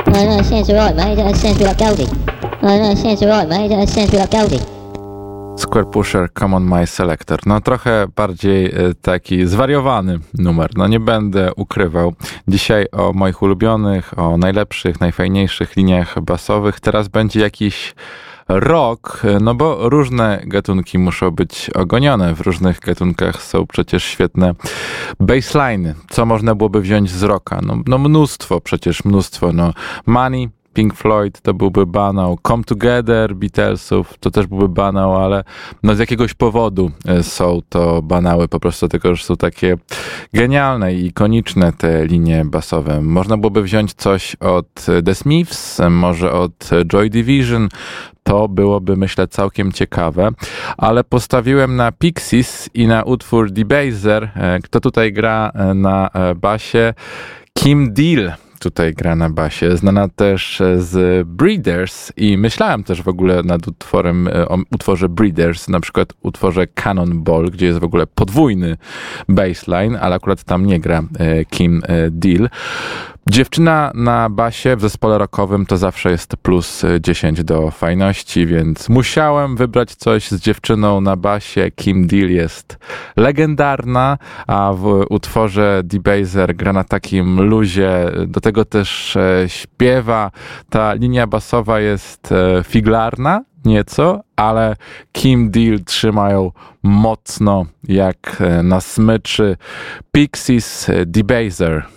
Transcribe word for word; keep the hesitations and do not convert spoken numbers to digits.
No, no, Sam's alright, mate. That sounds like Goldie. No, no, Sam's alright, mate. That sounds like Goldie. Square Pusher, Come on My Selector. No trochę bardziej e, taki zwariowany numer. No nie będę ukrywał. Dzisiaj o moich ulubionych, o najlepszych, najfajniejszych liniach basowych. Teraz będzie jakiś rock, no bo różne gatunki muszą być ogonione. W różnych gatunkach są przecież świetne bassline. Co można byłoby wziąć z rocka? No, no mnóstwo, przecież mnóstwo. No Money, Pink Floyd to byłby banał, Come Together Beatlesów to też byłby banał, ale no z jakiegoś powodu są to banały, po prostu tylko, że są takie genialne i ikoniczne te linie basowe. Można byłoby wziąć coś od The Smiths, może od Joy Division, to byłoby, myślę, całkiem ciekawe, ale postawiłem na Pixies i na utwór Debaser. Kto tutaj gra na basie? Kim Deal tutaj gra na basie, znana też z Breeders i myślałem też w ogóle nad utworem, o utworze Breeders, na przykład utworze Cannonball, gdzie jest w ogóle podwójny bassline, ale akurat tam nie gra Kim Deal. Dziewczyna na basie w zespole rockowym to zawsze jest plus dziesięć do fajności, więc musiałem wybrać coś z dziewczyną na basie. Kim Deal jest legendarna, a w utworze Debaser gra na takim luzie, do tego też śpiewa. Ta linia basowa jest figlarna nieco, ale Kim Deal trzymają mocno jak na smyczy. Pixies, Debaser.